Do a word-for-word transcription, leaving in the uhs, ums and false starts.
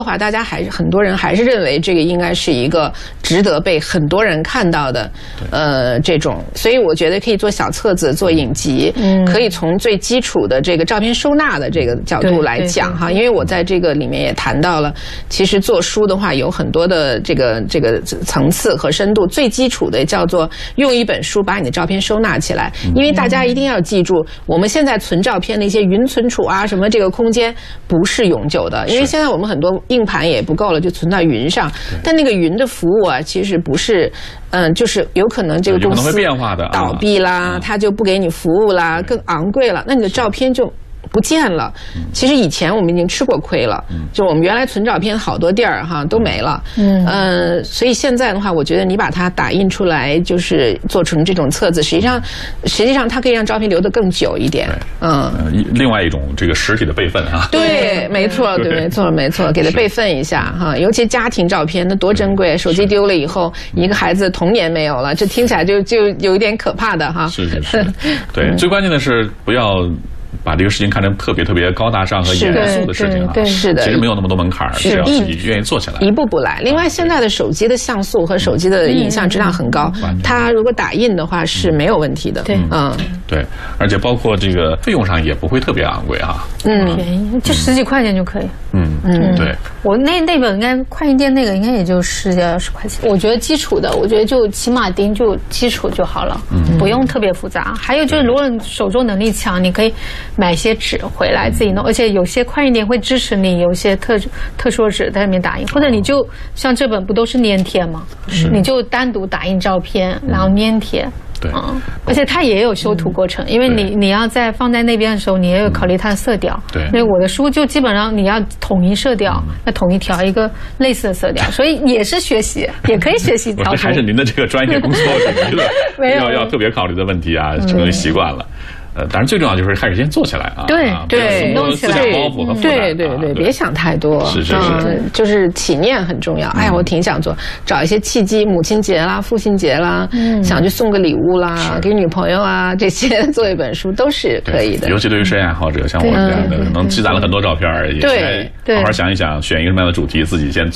话，大家还是很多人还是认为这个应该是一个值得被很多人看到的，呃，这种，所以我觉得可以做小册子、做影集，嗯，可以从最基础的这个照片收纳的这个角度来讲哈，因为我在这个里面也谈到了，其实做书的话有很多的这个这个层次和深度，最基础的叫做用一本书把你的照片收纳起来，因为大家一定要记住，我们现在存照片的一些云存储啊，什么这个空间不是永久的，因为现在我们很多硬盘也不够了，就存到云上。但那个云的服务啊，其实不是，嗯，就是有可能这个公司倒闭啦，它就不给你服务啦，更昂贵了，那你的照片就不见了。其实以前我们已经吃过亏了，就我们原来存照片好多地儿哈都没了，嗯，呃，所以现在的话，我觉得你把它打印出来，就是做成这种册子，实际上，实际上它可以让照片留得更久一点，嗯。 另外一种这个实体的备份啊。 对，没错，对，没错，没错，给它备份一下哈，尤其家庭照片那多珍贵，手机丢了以后，一个孩子童年没有了，这听起来就就有一点可怕的哈。 是是是，对，最关键的是不要把这个事情看成特别特别高大上和严肃的事情啊， 是的， 其实没有那么多门槛，只要自己愿意做起来， 一步步来。另外，现在的手机的像素和手机的影像质量很高，它如果打印的话是没有问题的。 对， 嗯， 对，而且包括这个费用上也不会特别昂贵哈， 嗯，便宜，就十几块钱就可以。 嗯嗯，对， 我那那本应该快印店那个应该也就十几二十块钱。我觉得基础的，我觉得就起码钉就基础就好了，不用特别复杂。还有就是，如果你手作能力强，你可以买些纸回来自己弄，而且有些快印店会支持你有一些特特殊的纸在里面打印，或者你就像这本不都是粘贴吗？你就单独打印照片，然后粘贴。 对， 嗯，而且它也有修图过程，因为你你要在放在那边的时候，你也有考虑它的色调。 对， 因为我的书就基本上你要统一色调，要统一调一个类似的色调，所以也是学习，也可以学习调图。 还是您的这个专业工作领域的要要特别考虑的问题啊，成为习惯了。呃，当然最重要就是开始先做起来啊， 对对， 弄起来， 包袱和负担， 对对对，别想太多， 是是是， 就是起念很重要。哎呀，我挺想做，找一些契机，母亲节啦、父亲节啦，想去送个礼物啦，给女朋友啊这些，做一本书都是可以的。 尤其对于摄影爱好者，像我们这样的，能积攒了很多照片，也对， 好好想一想，选一个什么样的主题，自己先